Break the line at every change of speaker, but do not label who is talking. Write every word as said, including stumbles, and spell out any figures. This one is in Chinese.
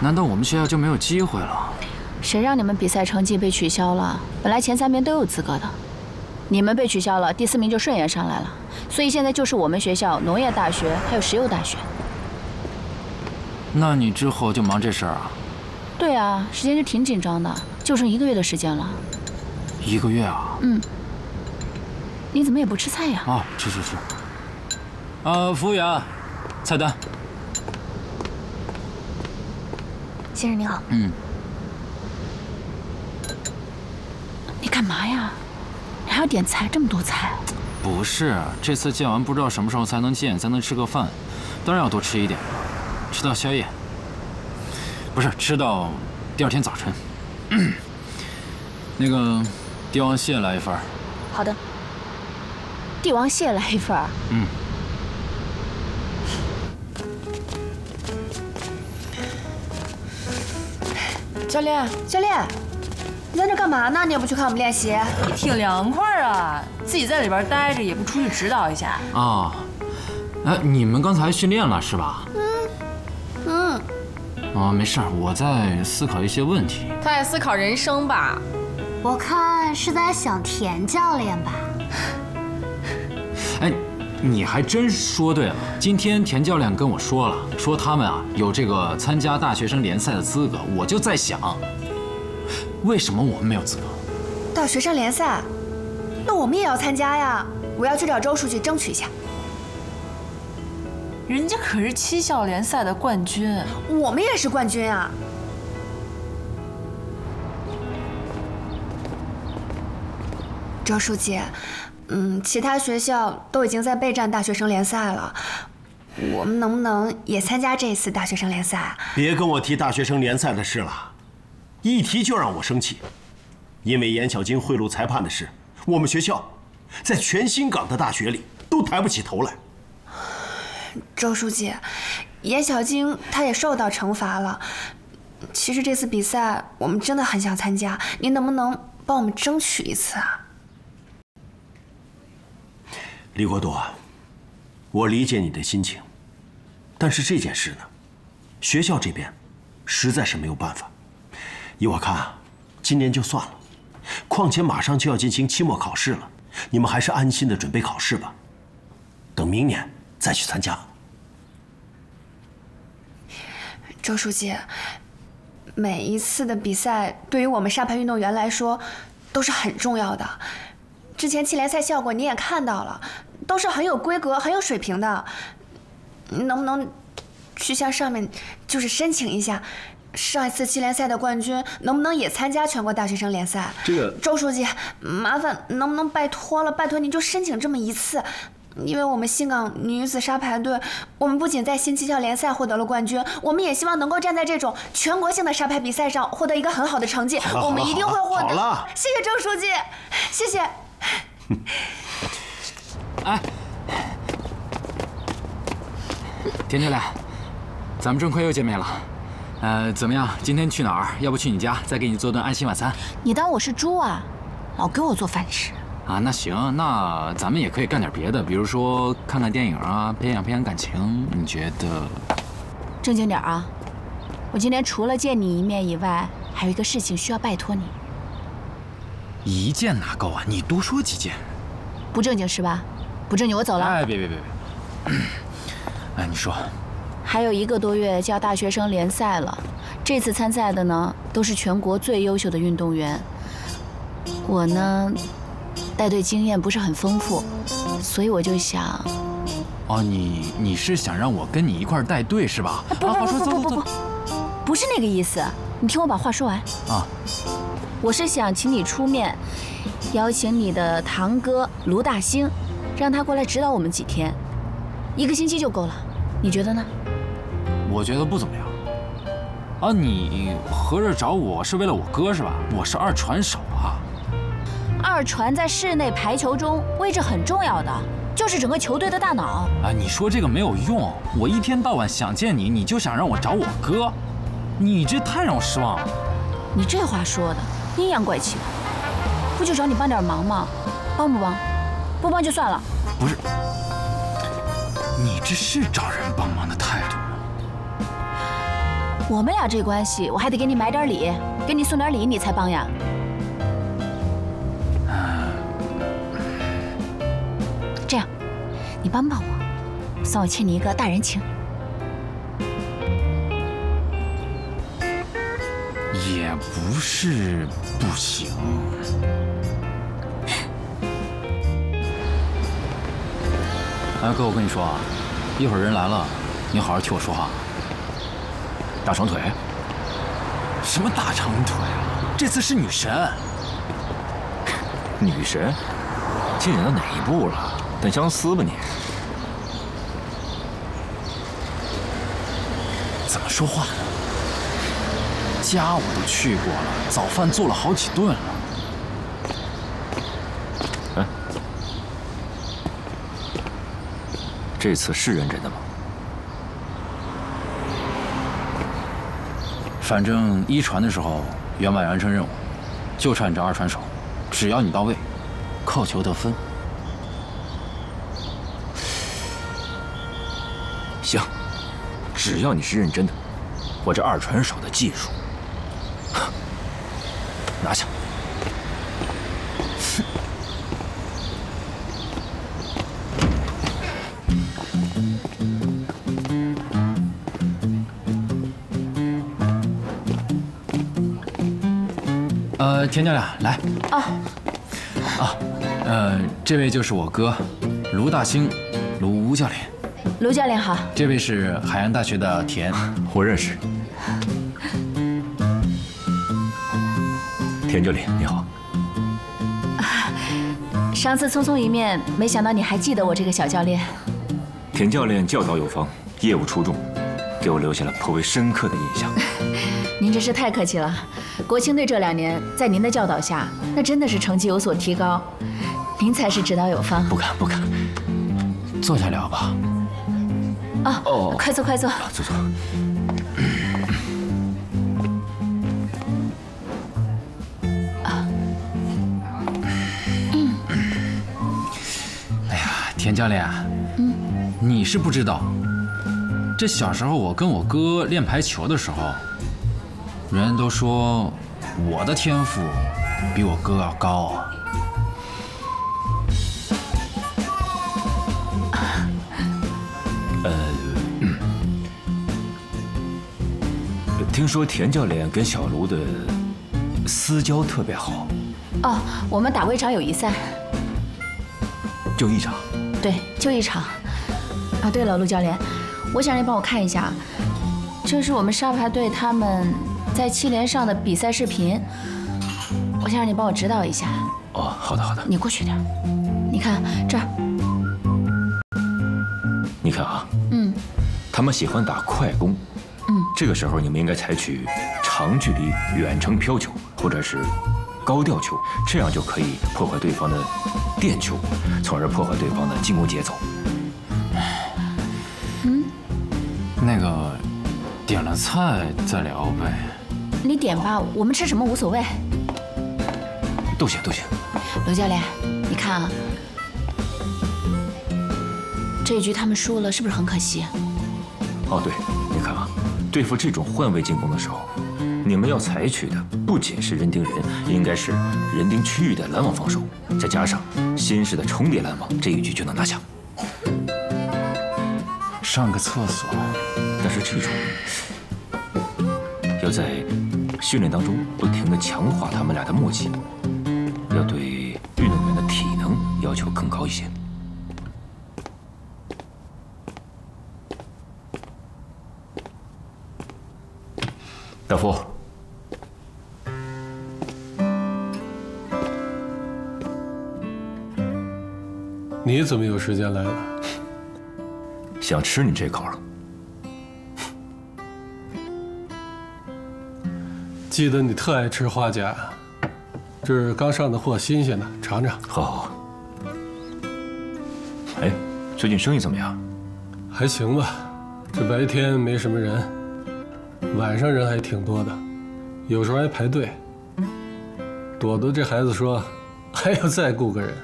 难道我们学校就没有机会了？
谁让你们比赛成绩被取消了？本来前三名都有资格的，你们被取消了，第四名就顺延上来了。所以现在就是我们学校、农业大学还有石油大学。
那你之后就忙这事儿啊？
对啊，时间就挺紧张的，就剩一个月的时间了。
一个月啊？
嗯。你怎么也不吃菜呀？
啊，吃吃吃。啊，服务员，菜单。
先生您好。
嗯。
你干嘛呀？你还要点菜，这么多菜？
不是，这次建完不知道什么时候才能建，才能吃个饭，当然要多吃一点，吃到宵夜。不是，吃到第二天早晨。嗯、那个帝王蟹来一份。
好的。帝王蟹来一份。
嗯。
教练，教练，你在这干嘛呢？你也不去看我们练习？
你挺凉快啊，自己在里边待着也不出去指导一下
啊？哎，你们刚才训练了是吧？
嗯嗯。
啊，没事，我在思考一些问题。
他在思考人生吧？
我看是在想田教练吧。
哎，你还真说对了。今天田教练跟我说了，说他们啊有这个参加大学生联赛的资格。我就在想，为什么我们没有资格？
大学生联赛，那我们也要参加呀！我要去找周书记争取一下。
人家可是七校联赛的冠军，
我们也是冠军啊！周书记。嗯，其他学校都已经在备战大学生联赛了，我们能不能也参加这一次大学生联赛啊？
别跟我提大学生联赛的事了，一提就让我生气。因为严小晶贿赂裁判的事，我们学校在全新港的大学里都抬不起头来。
周书记，严小晶她也受到惩罚了。其实这次比赛我们真的很想参加，您能不能帮我们争取一次啊？
李国铎，我理解你的心情，但是这件事呢，学校这边实在是没有办法。依我看，今年就算了，况且马上就要进行期末考试了，你们还是安心的准备考试吧，等明年再去参加。
周书记，每一次的比赛对于我们沙排运动员来说都是很重要的。之前七联赛效果你也看到了，都是很有规格、很有水平的。你能不能去向上面就是申请一下，上一次七联赛的冠军能不能也参加全国大学生联赛？
这个
周书记，麻烦能不能拜托了？拜托您就申请这么一次。因为我们新港女子沙排队，我们不仅在新七校联赛获得了冠军，我们也希望能够站在这种全国性的沙排比赛上获得一个很好的成绩。我们一定会获得。
好了，
谢谢周书记，谢谢。
哎，田教练，咱们真快又见面了。呃，怎么样？今天去哪儿？要不去你家，再给你做顿安心晚餐？
你当我是猪啊？老给我做饭吃。
啊，那行，那咱们也可以干点别的，比如说看看电影啊，培养培养感情。你觉得？
正经点啊！我今天除了见你一面以外，还有一个事情需要拜托你。
一件哪够啊？你多说几件。
不正经是吧？不正经，我走了。
哎，别别别别！哎，你说。
还有一个多月就要大学生联赛了，这次参赛的呢都是全国最优秀的运动员。我呢，带队经验不是很丰富，所以我就想。
哦，你你是想让我跟你一块儿带队是吧？
不不不不不不不，不是那个意思。你听我把话说完
啊。
我是想请你出面，邀请你的堂哥卢大兴，让他过来指导我们几天，一个星期就够了，你觉得呢？
我觉得不怎么样。啊，你合着找我是为了我哥是吧？我是二传手啊。
二传在室内排球中位置很重要的，就是整个球队的大脑。
啊，你说这个没有用，我一天到晚想见你，你就想让我找我哥，你这太让我失望了。
你这话说的阴阳怪气的，不就找你帮点忙吗？帮不帮？不帮就算了。
不是，你这是找人帮忙的态度吗？
我们俩这关系，我还得给你买点礼，给你送点礼，你才帮呀。这样，你帮帮我，算我欠你一个大人情。
也不是不行。哎，哥，我跟你说啊，一会儿人来了，你好好替我说话。大长腿？什么大长腿啊？这次是女神。
女神？进展到哪一步了？等相思吧你。
怎么说话呢？家我都去过了，早饭做了好几顿了。
哎，这次是认真的吗？
反正一传的时候圆满完成任务，就差你这二传手，只要你到位，扣球得分。
行，只要你是认真的，我这二传手的技术，拿下。
呃，田教练，来。
哦。
啊，呃，这位就是我哥，卢大兴，卢教练。
卢教练好。
这位是海洋大学的田，
我认识。田教练，你好。
啊，上次匆匆一面，没想到你还记得我这个小教练。
田教练教导有方，业务出众，给我留下了颇为深刻的印象。
您真是太客气了。国青队这两年在您的教导下，那真的是成绩有所提高，您才是指导有方。
不敢不敢，坐下聊吧。
哦哦，快坐快坐。
坐坐。
啊。嗯。哎呀，田教练，嗯，你是不知道，这小时候我跟我哥练排球的时候。人都说我的天赋比我哥要高啊！
呃，嗯、听说田教练跟小卢的私交特别好。
哦，我们打过一场友谊赛。
就一场？
对，就一场。啊，对了，陆教练，我想让你帮我看一下，这是我们沙排队他们。在七连上的比赛视频，我想让你帮我指导一下。
哦，好的好的。
你过去点，你看这儿。
你看啊，
嗯，
他们喜欢打快攻，
嗯，
这个时候你们应该采取长距离远程飘球或者是高吊球，这样就可以破坏对方的垫球，从而破坏对方的进攻节奏。
嗯，
那个点了菜再聊呗。
你点吧，我们吃什么无所谓。
都行都行。
刘教练，你看啊，这一局他们输了，是不是很可惜？
哦，对，你看啊，对付这种换位进攻的时候，你们要采取的不仅是人盯人，应该是人盯区域的拦网防守，再加上新式的重叠拦网，这一局就能拿下。
上个厕所。
但是这种要在训练当中不停地强化他们俩的默契，要对运动员的体能要求更高一些。大夫，
你怎么有时间来了？
想吃你这口了。
记得你特爱吃花甲，这是刚上的货，新鲜的，尝尝。
好，好，好。哎，最近生意怎么样？
还行吧，这白天没什么人，晚上人还挺多的，有时候还排队。朵朵这孩子说，还要再雇个人。